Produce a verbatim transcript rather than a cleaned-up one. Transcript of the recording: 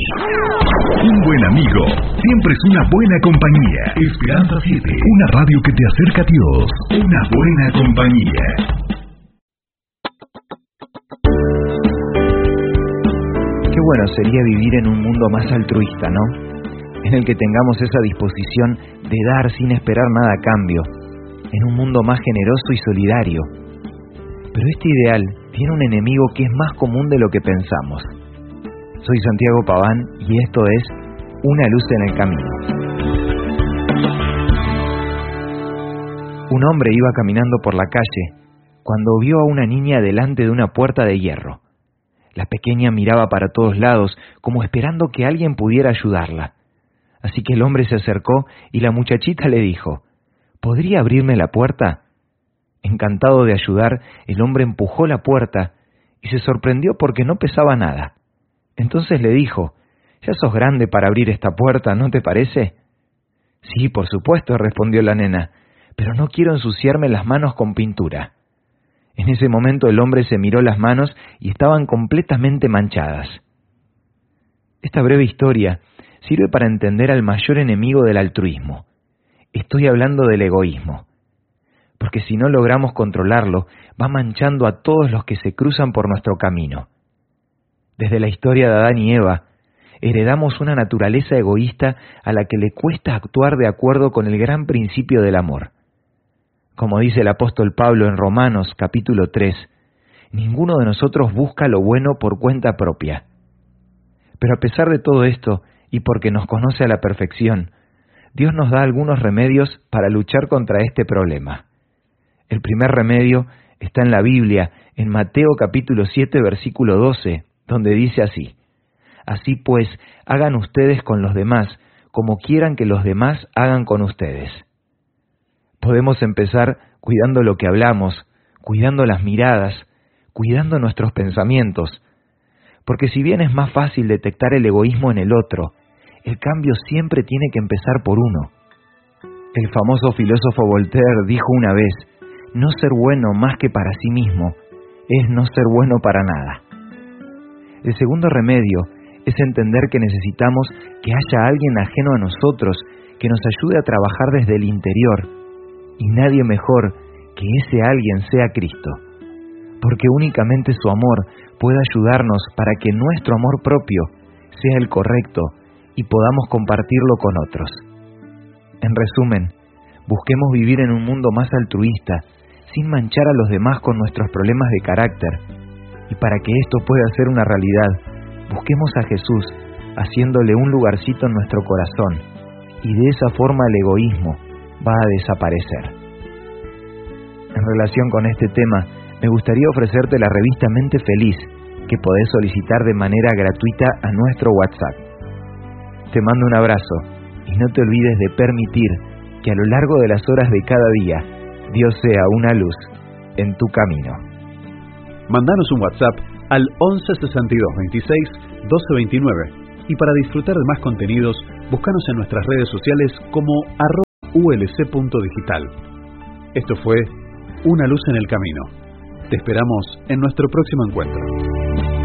Un buen amigo siempre es una buena compañía. Esperanza siete, una radio que te acerca a Dios. Una buena compañía. Qué bueno sería vivir en un mundo más altruista, ¿no? En el que tengamos esa disposición de dar sin esperar nada a cambio. En un mundo más generoso y solidario. Pero este ideal tiene un enemigo que es más común de lo que pensamos. Soy Santiago Paván y esto es Una luz en el camino. Un hombre iba caminando por la calle cuando vio a una niña delante de una puerta de hierro. La pequeña miraba para todos lados como esperando que alguien pudiera ayudarla. Así que el hombre se acercó y la muchachita le dijo: ¿podría abrirme la puerta? Encantado de ayudar, el hombre empujó la puerta y se sorprendió porque no pesaba nada. Entonces le dijo: ya sos grande para abrir esta puerta, ¿no te parece? Sí, por supuesto, respondió la nena, pero no quiero ensuciarme las manos con pintura. En ese momento el hombre se miró las manos y estaban completamente manchadas. Esta breve historia sirve para entender al mayor enemigo del altruismo. Estoy hablando del egoísmo. Porque si no logramos controlarlo, va manchando a todos los que se cruzan por nuestro camino. Desde la historia de Adán y Eva, heredamos una naturaleza egoísta a la que le cuesta actuar de acuerdo con el gran principio del amor. Como dice el apóstol Pablo en Romanos capítulo tres, ninguno de nosotros busca lo bueno por cuenta propia. Pero a pesar de todo esto, y porque nos conoce a la perfección, Dios nos da algunos remedios para luchar contra este problema. El primer remedio está en la Biblia, en Mateo capítulo siete, versículo doce, donde dice así: así pues, hagan ustedes con los demás como quieran que los demás hagan con ustedes. Podemos empezar cuidando lo que hablamos, cuidando las miradas, cuidando nuestros pensamientos, porque si bien es más fácil detectar el egoísmo en el otro, el cambio siempre tiene que empezar por uno. El famoso filósofo Voltaire dijo una vez: no ser bueno más que para sí mismo es no ser bueno para nada. El segundo remedio es entender que necesitamos que haya alguien ajeno a nosotros que nos ayude a trabajar desde el interior, y nadie mejor que ese alguien sea Cristo, porque únicamente su amor puede ayudarnos para que nuestro amor propio sea el correcto y podamos compartirlo con otros. En resumen, busquemos vivir en un mundo más altruista, sin manchar a los demás con nuestros problemas de carácter, y para que esto pueda ser una realidad, busquemos a Jesús, haciéndole un lugarcito en nuestro corazón, y de esa forma el egoísmo va a desaparecer. En relación con este tema, me gustaría ofrecerte la revista Mente Feliz, que podés solicitar de manera gratuita a nuestro WhatsApp. Te mando un abrazo, y no te olvides de permitir que a lo largo de las horas de cada día, Dios sea una luz en tu camino. Mandanos un WhatsApp al once sesenta y dos veintiséis doce veintinueve y para disfrutar de más contenidos, búscanos en nuestras redes sociales como arroba U L C punto digital. Esto fue Una luz en el camino. Te esperamos en nuestro próximo encuentro.